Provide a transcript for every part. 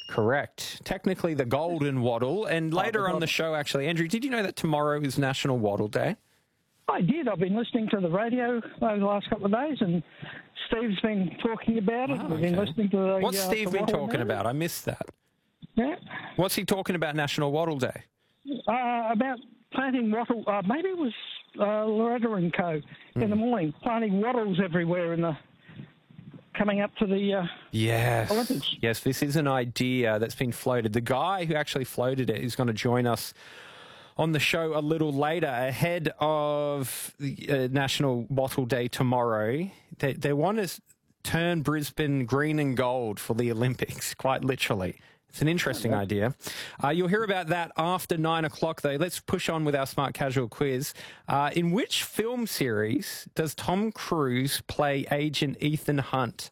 Correct. Technically the golden waddle. And later on the show, actually, Andrew, did you know that tomorrow is National Waddle Day? I did. I've been listening to the radio over the last couple of days, and Steve's been talking about it. We've been listening to the... What's Steve been talking about? I missed that. Yeah. What's he talking about National Waddle Day? About planting wattle. Maybe it was Loretta and Co. in the morning, planting wattles everywhere coming up to the Olympics. Yes, this is an idea that's been floated. The guy who actually floated it is going to join us on the show a little later, ahead of the National Wattle Day tomorrow. They want to turn Brisbane green and gold for the Olympics, quite literally. It's an interesting idea. You'll hear about that after 9 o'clock, though. Let's push on with our Smart Casual quiz. In which film series does Tom Cruise play Agent Ethan Hunt?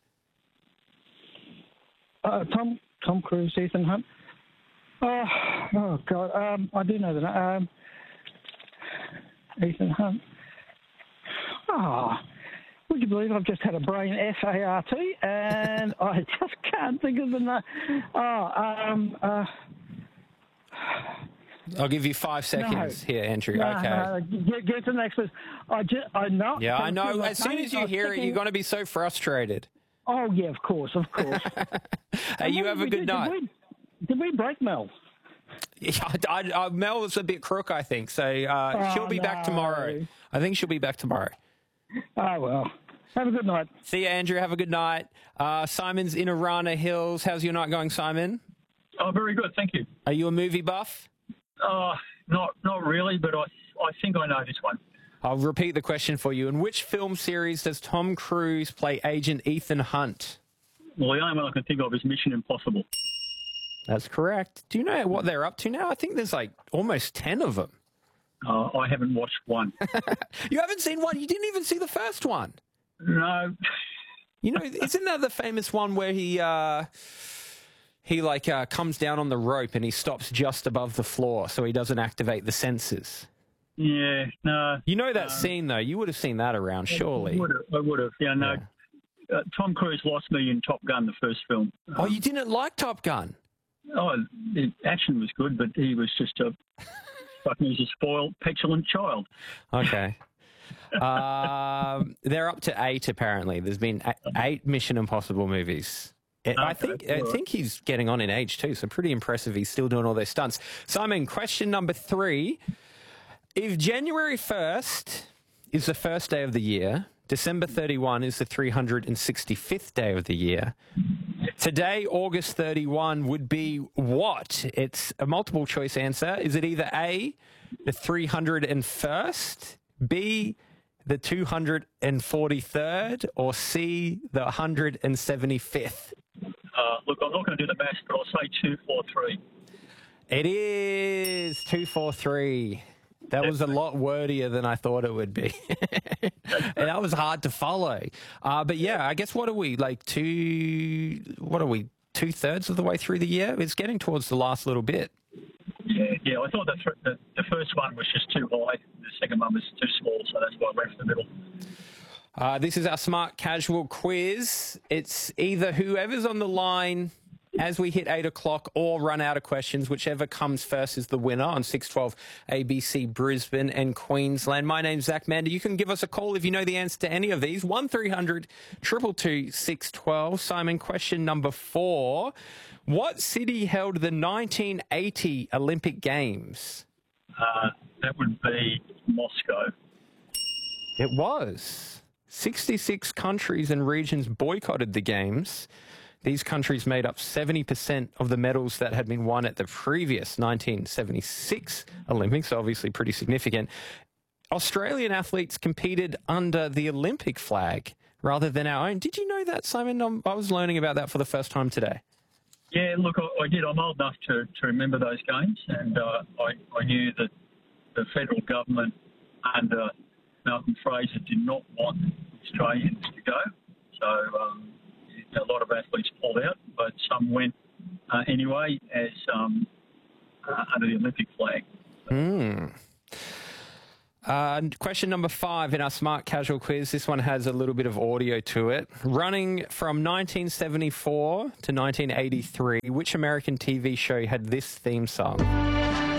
Tom Cruise, Ethan Hunt. Oh God, I do know that. Ethan Hunt. Would you believe I've just had a brain FART and I just can't think of the name. I'll give you 5 seconds here, Andrew. Okay. Get to the next one. I know. Yeah, I know. As soon as you hear it, you're going to be so frustrated. Oh, yeah, of course. Hey, you have a good night. Did we break Mel? Yeah, Mel was a bit crook, I think. So she'll be back tomorrow. I think she'll be back tomorrow. Oh, well. Have a good night. See you, Andrew. Have a good night. Simon's in Arana Hills. How's your night going, Simon? Oh, very good. Thank you. Are you a movie buff? Not really, but I think I know this one. I'll repeat the question for you. In which film series does Tom Cruise play Agent Ethan Hunt? Well, the only one I can think of is Mission Impossible. That's correct. Do you know what they're up to now? I think there's like almost 10 of them. I haven't watched one. You haven't seen one? You didn't even see the first one? No. You know, isn't that the famous one where he comes down on the rope and he stops just above the floor so he doesn't activate the sensors? Yeah, no. You know that scene, though. You would have seen that around, surely. I would have. Yeah, no. Yeah. Tom Cruise lost me in Top Gun, the first film. Oh, you didn't like Top Gun? Oh, the action was good, but he was just a spoiled, petulant child. Okay. They're up to 8, apparently. There's been 8 Mission Impossible movies. I think he's getting on in age too, so pretty impressive. He's still doing all those stunts. Simon, question number 3. If January 1st is the first day of the year, December 31 is the 365th day of the year, today, August 31, would be what? It's a multiple choice answer. Is it either A, the 301st, B, the 243rd, or C, the 175th? Look, I'm not going to do the maths, but I'll say 243. It is 243. That was a lot wordier than I thought it would be. And that was hard to follow. But yeah, I guess what are we, 2/3 of the way through the year? It's getting towards the last little bit. Yeah, I thought the first one was just too high. The second one was too small, so that's why I went for the middle. This is our Smart Casual quiz. It's either whoever's on the line as we hit 8 o'clock or run out of questions. Whichever comes first is the winner on 612 ABC Brisbane and Queensland. My name's Zach Mander. You can give us a call if you know the answer to any of these. 1300 222 612. Simon, question number 4. What city held the 1980 Olympic Games? That would be Moscow. It was. 66 countries and regions boycotted the Games. These countries made up 70% of the medals that had been won at the previous 1976 Olympics, obviously pretty significant. Australian athletes competed under the Olympic flag rather than our own. Did you know that, Simon? I was learning about that for the first time today. Yeah, look, I did. I'm old enough to remember those games, and I knew that the federal government under Malcolm Fraser did not want Australians to go. So a lot of athletes pulled out, but some went anyway as under the Olympic flag. Question number 5 in our Smart Casual quiz. This one has a little bit of audio to it. Running from 1974 to 1983, which American TV show had this theme song?